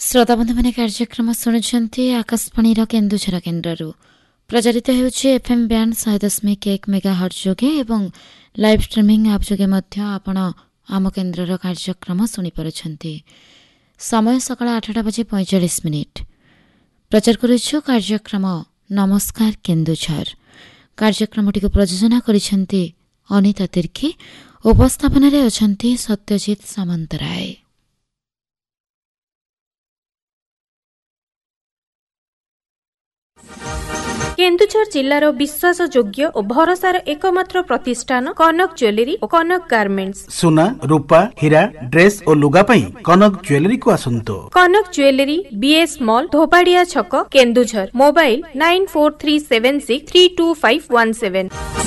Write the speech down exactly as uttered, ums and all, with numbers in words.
श्रोता बंधु मैंने कार्यक्रम शुणुंट आकाशवाणी केन्दुझर केन्द्र प्रचारित होउछि एफएम बैंड सौ दशमिक एक मेगाहर्ट्ज जोगे एवं लाइव स्ट्रीमिंग आप जोगे मध्य आपण आम केन्द्रर कार्यक्रम शुणी पारुछन्ति। समय सकाळ आठटा बजे पैंचाश मिनिट प्रचार करुछु कार्यक्रम नमस्कार केन्दुझर। कार्यक्रमटी को प्रयोजना करिसेंति अनिता तिर्की। उपस्थापन रे अछन्ति सत्यजित सामंतराय। केन्दुझर जिल्लार विश्वासयोग्य और भरोसार एकमात्र प्रतिष्ठान कनक ज्वेलरी और कनक गार्मेंट्स। सुना रूपा हीरा ड्रेस और लुगा पई कनक ज्वेलरी को आसंतो। कनक ज्वेलरी बीएस मॉल धोबाड़िया छक Keonjhar. Mobile nine four three seven six three to five one seven.